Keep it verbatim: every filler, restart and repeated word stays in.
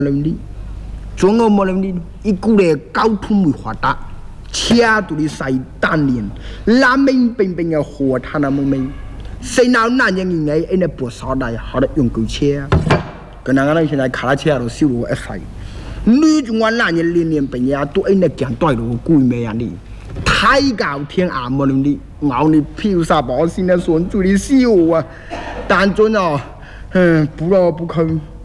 能力，中国没能力，一股来交通没发达，车都得塞单连，拉面平平的火炭那么没，谁哪男人应该因那不少的，好的用够车，跟那个现在卡拉车都修路一塞，女中国男人年年平呀都因那讲对路贵没样的，太高天啊没能力，我你票啥保险的算做你笑啊，但准哦，嗯，不了不去。